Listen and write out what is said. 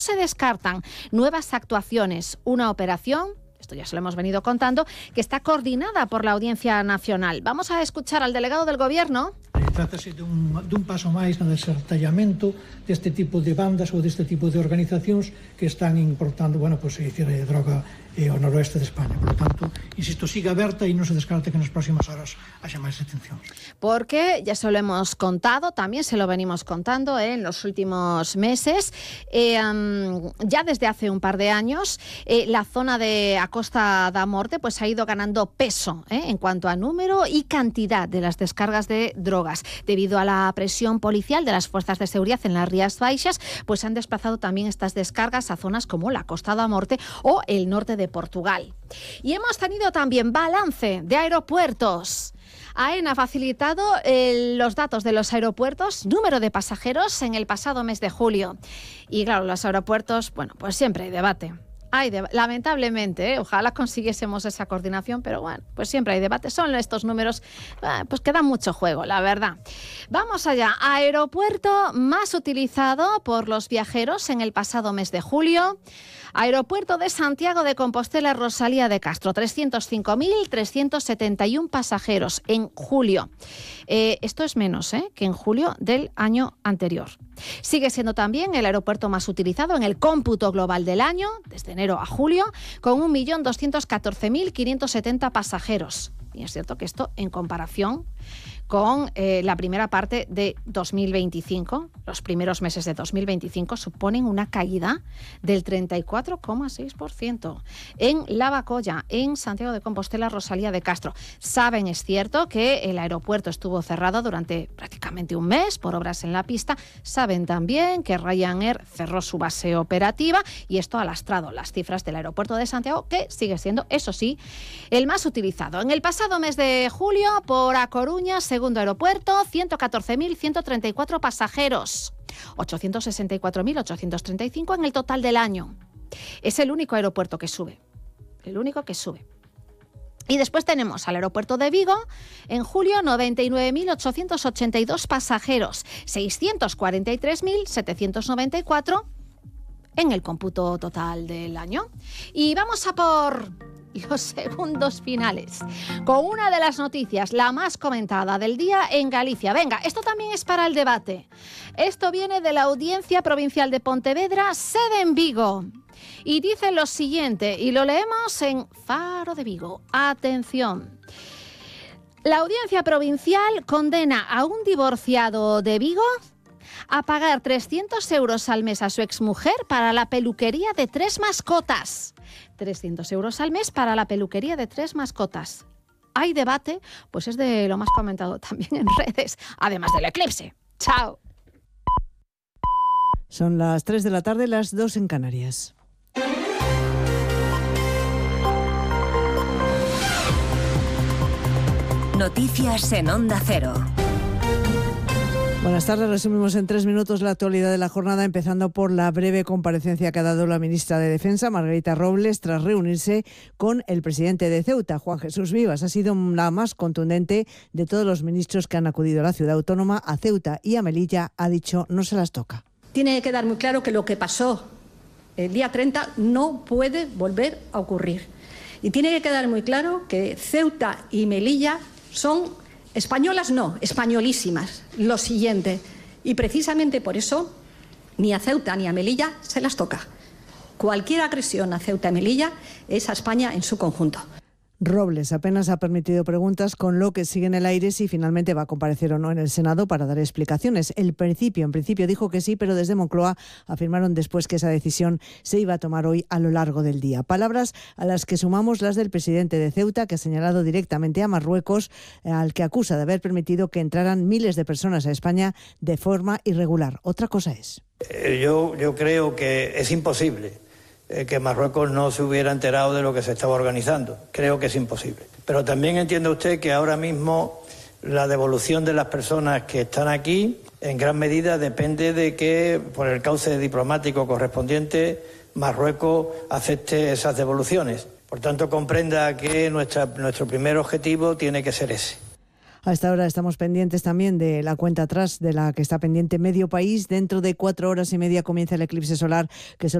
Se descartan nuevas actuaciones, una operación, esto ya se lo hemos venido contando, que está coordinada por la Audiencia Nacional. Vamos a escuchar al delegado del Gobierno. Trátase dun paso máis no desertallamento deste tipo de bandas ou deste tipo de organizacións que están importando, droga ao noroeste de España. Por lo tanto, insisto, sigue aberta e non se descarta que nas próximas horas haxa máis detencións. Porque ya se lo hemos contado, también se lo venimos contando en los últimos meses, ya desde hace un par de años, la zona de a Costa da Morte pues ha ido ganando peso en cuanto a número y cantidad de las descargas de drogas. Debido a la presión policial de las fuerzas de seguridad en las Rías Baixas, pues han desplazado también estas descargas a zonas como la Costa da Morte o el norte de Portugal. Y hemos tenido también balance de aeropuertos. AENA ha facilitado los datos de los aeropuertos, número de pasajeros en el pasado mes de julio. Y claro, los aeropuertos, pues siempre hay debate. Lamentablemente, ojalá consiguiésemos esa coordinación, pero bueno, pues siempre hay debate. Son estos números pues que dan mucho juego, la verdad. Vamos allá. Aeropuerto más utilizado por los viajeros en el pasado mes de julio. Aeropuerto de Santiago de Compostela, Rosalía de Castro, 305.371 pasajeros en julio. Esto es menos que en julio del año anterior. Sigue siendo también el aeropuerto más utilizado en el cómputo global del año, desde enero a julio, con 1.214.570 pasajeros. Y es cierto que esto, en comparación con la primera parte de 2025, los primeros meses de 2025 suponen una caída del 34,6%. En Lavacolla, en Santiago de Compostela, Rosalía de Castro. Saben, es cierto, que el aeropuerto estuvo cerrado durante prácticamente un mes por obras en la pista. Saben también que Ryanair cerró su base operativa y esto ha lastrado las cifras del aeropuerto de Santiago, que sigue siendo, eso sí, el más utilizado. En el pasado mes de julio, por A Coruña, segundo aeropuerto, 114.134 pasajeros, 864.835 en el total del año. Es el único aeropuerto que sube, el único que sube. Y después tenemos al aeropuerto de Vigo, en julio 99.882 pasajeros, 643.794 en el cómputo total del año. Y vamos a por los segundos finales, con una de las noticias, la más comentada del día en Galicia. Venga, esto también es para el debate. Esto viene de la Audiencia Provincial de Pontevedra, sede en Vigo. Y dice lo siguiente, y lo leemos en Faro de Vigo. Atención. La Audiencia Provincial condena a un divorciado de Vigo a pagar 300 euros al mes a su exmujer para la peluquería de 3 mascotas. 300 euros al mes para la peluquería de 3 mascotas. ¿Hay debate? Pues es de lo más comentado también en redes, además del eclipse. ¡Chao! Son las 3 de la tarde, las 2 en Canarias. Noticias en Onda Cero. Buenas tardes, resumimos en 3 minutos la actualidad de la jornada, empezando por la breve comparecencia que ha dado la ministra de Defensa, Margarita Robles, tras reunirse con el presidente de Ceuta, Juan Jesús Vivas. Ha sido la más contundente de todos los ministros que han acudido a la ciudad autónoma. A Ceuta y a Melilla ha dicho no se las toca. Tiene que quedar muy claro que lo que pasó el día 30 no puede volver a ocurrir. Y tiene que quedar muy claro que Ceuta y Melilla son españolas, no, españolísimas, lo siguiente. Y precisamente por eso ni a Ceuta ni a Melilla se las toca. Cualquier agresión a Ceuta y Melilla es a España en su conjunto. Robles apenas ha permitido preguntas, con lo que sigue en el aire si finalmente va a comparecer o no en el Senado para dar explicaciones. En principio dijo que sí, pero desde Moncloa afirmaron después que esa decisión se iba a tomar hoy a lo largo del día. Palabras a las que sumamos las del presidente de Ceuta, que ha señalado directamente a Marruecos, al que acusa de haber permitido que entraran miles de personas a España de forma irregular. Otra cosa es. Yo creo que es imposible que Marruecos no se hubiera enterado de lo que se estaba organizando. Creo que es imposible. Pero también entiende usted que ahora mismo la devolución de las personas que están aquí en gran medida depende de que, por el cauce diplomático correspondiente, Marruecos acepte esas devoluciones. Por tanto, comprenda que nuestro primer objetivo tiene que ser ese. A esta hora estamos pendientes también de la cuenta atrás de la que está pendiente medio país. Dentro de 4 horas y media comienza el eclipse solar, que